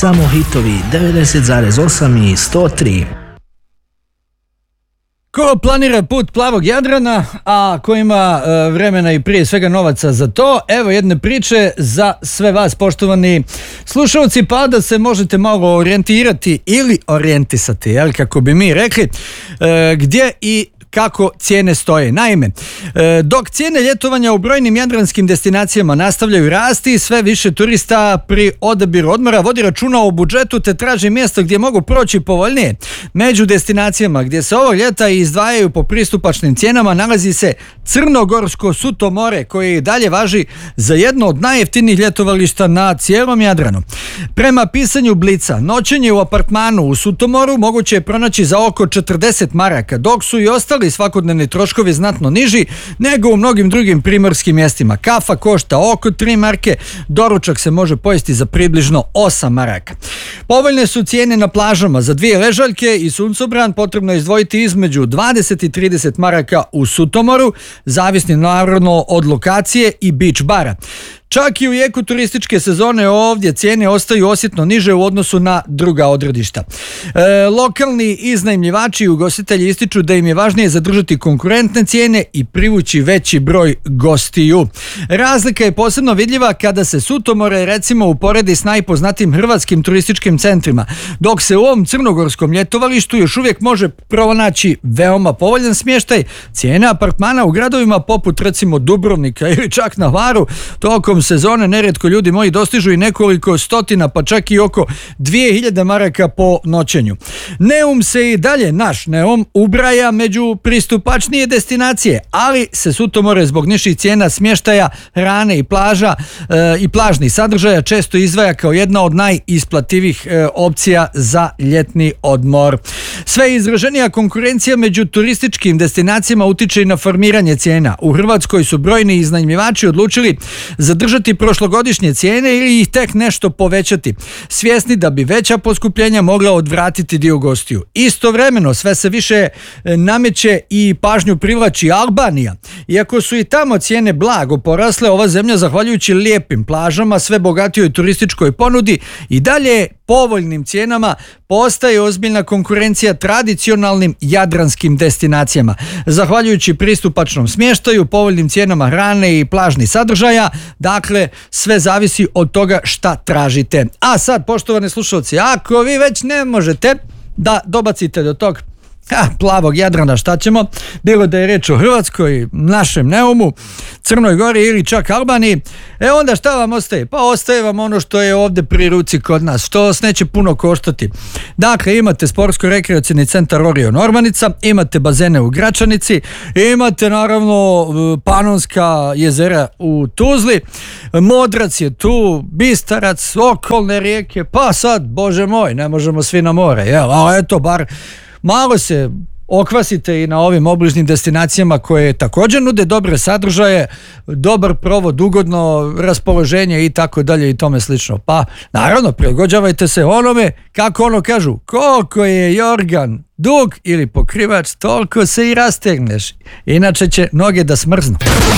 Samo hitovi 90,8 i 103. Ko planira put plavog Jadrana, a ko ima vremena i prije svega novaca za to, evo jedne priče za sve vas, poštovani slušalci, pa da se možete malo orijentirati ili orijentisati, jel, kako bi mi rekli, gdje i kako cijene stoje. Naime, dok cijene ljetovanja u brojnim jadranskim destinacijama nastavljaju rasti, sve više turista pri odabiru odmora vodi računa o budžetu te traži mjesto gdje mogu proći povoljnije. Među destinacijama gdje se ovog ljeta izdvajaju po pristupačnim cijenama nalazi se Crnogorsko Sutomore, koje i dalje važi za jedno od najjeftinijih ljetovališta na cijelom Jadranu. Prema pisanju Blica, noćenje u apartmanu u Sutomoru moguće je pronaći za oko 40 maraka, dok su i ostali svakodnevni troškovi znatno niži nego u mnogim drugim primorskim mjestima. Kafa košta oko 3 marke, doručak se može pojesti za približno 8 maraka. Povoljne su cijene na plažama. Za 2 ležaljke i suncobran potrebno je izdvojiti između 20 i 30 maraka u Sutomoru, zavisni naravno od lokacije i beach bara. Čak i u jeku turističke sezone ovdje cijene ostaju osjetno niže u odnosu na druga odredišta. Lokalni iznajmljivači i ugostitelji ističu da im je važnije zadržati konkurentne cijene i privući veći broj gostiju. Razlika je posebno vidljiva kada se Sutomore recimo uporedi s najpoznatijim hrvatskim turističkim centrima, dok se u ovom crnogorskom ljetovalištu još uvijek može pronaći veoma povoljan smještaj. Cijene apartmana u gradovima poput recimo Dubrovnika ili čak na Hvaru tokom sezone nerijetko, ljudi moji, dostižu i nekoliko stotina, pa čak i oko 2000 maraka po noćenju. Neum se i dalje, naš Neum, ubraja među pristupačnije destinacije, ali se Sutomore zbog nižih cijena smještaja, hrane i plaža i plažnih sadržaja često izdvaja kao jedna od najisplativih opcija za ljetni odmor. Sve izraženija konkurencija među turističkim destinacijama utiče i na formiranje cijena. U Hrvatskoj su brojni iznajmljivači odlučili zadržati prošlogodišnje cijene ili ih tek nešto povećati, svjesni da bi veća poskupljenja mogla odvratiti dio gostiju. Istovremeno sve se više nameće i pažnju privlači Albanija. Iako su i tamo cijene blago porasle, ova zemlja zahvaljujući lijepim plažama, sve bogatijoj turističkoj ponudi i dalje povoljnim cijenama postaje ozbiljna konkurencija tradicionalnim jadranskim destinacijama. Zahvaljujući pristupačnom smještaju, povoljnim cijenama hrane i plažnih sadržaja, dakle, sve zavisi od toga šta tražite. A sad, poštovani slušalci, ako vi već ne možete da dobacite do tog plavog Jadrana, šta ćemo? Bilo da je reč o Hrvatskoj, našem Neumu, Crnoj Gori ili čak Albaniji, onda šta vam ostaje? Pa ostaje vam ono što je ovdje pri ruci kod nas, što vas neće puno koštati. Dakle, imate sportsko-rekreacijni centar Orion Ormanica, imate bazene u Gračanici, imate naravno Panonska jezera u Tuzli, Modrac je tu, Bistarac, okolne rijeke, pa sad, bože moj, ne možemo svi na more, jel? A eto, bar malo se okvasite i na ovim obližnim destinacijama koje također nude dobre sadržaje, dobar provod, ugodno raspoloženje i tako dalje i tome slično. Pa naravno, prilagođavajte se onome, kako ono kažu, koliko je jorgan dug ili pokrivač, toliko se i rastegneš. Inače će noge da smrznu.